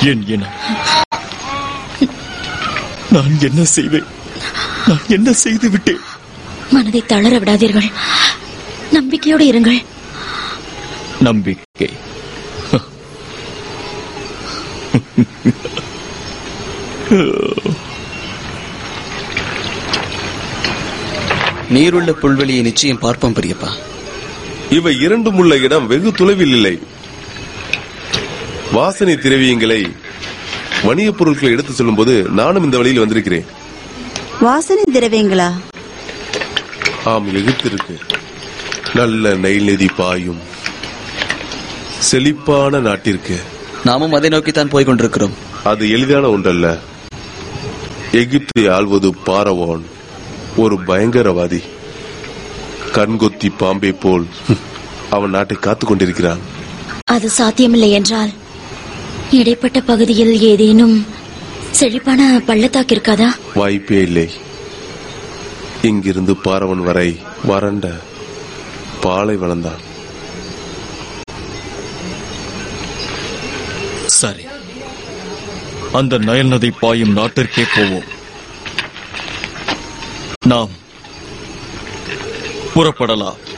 என் இனம். நான் என்ன செய்வேன்? நான் என்ன செய்து விட்டேன்? மனதை தளர விடாதீர்கள். நம்பிக்கையோடு இருங்கள். நம்பிக்கை? நீருள்ள புல்வெளியை நிச்சயம் பார்ப்போம் பெரியப்பா. இவை இரண்டும் உள்ள இடம் வெகு தொலைவில் இல்லை. வாசனை திரவியங்களை வணிகப் பொருட்களை எடுத்து செல்லும் போது நானும் இந்த வழியில் வந்திருக்கிறேன். வாசனை திரவியங்களா? ஆம், எகிப்திற்கு நல்ல நைல் நதி பாயும் செழிப்பான நாட்டிற்கு. நாமும் அதை நோக்கித்தான் போய் கொண்டிருக்கிறோம். அது எளிதான ஒன்றல்ல. எகிப்தை ஆள்வது பாரவோன், ஒரு பயங்கரவாதி. கண்கொத்தி பாம்பை போல் அவன் நாட்டை காத்துக் கொண்டிருக்கிறான். அது சாத்தியமில்லை என்றால் இடைப்பட்ட பகுதியில் ஏதேனும் செழிப்பான பள்ளத்தாக்கு இருக்காதா? வாய்ப்பே இல்லை. இங்கிருந்து பாரவன் வரை வறண்ட பாலைவனம்தான். சரி, அந்த நைல் நதி பாயும் நாட்டிற்கே போவோம். நாம் புறப்படலாம்.